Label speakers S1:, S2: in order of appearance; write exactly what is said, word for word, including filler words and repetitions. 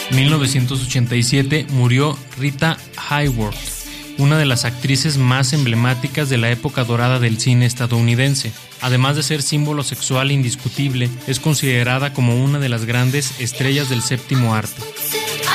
S1: mil novecientos ochenta y siete murió Rita Hayworth, una de las actrices más emblemáticas de la época dorada del cine estadounidense. Además de ser símbolo sexual indiscutible, es considerada como una de las grandes estrellas del séptimo arte.